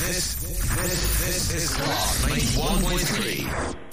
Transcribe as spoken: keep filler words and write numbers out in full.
This, this, this is Law ninety-one point three.